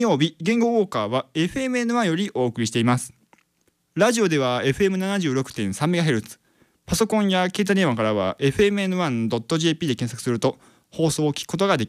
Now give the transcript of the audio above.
曜日言語ウォーカーは FMN1 よりお送りしています。ラジオでは FM76.3MHz、 パソコンや携帯電話からは FMN1.jp で検索すると放送を聞くことができます。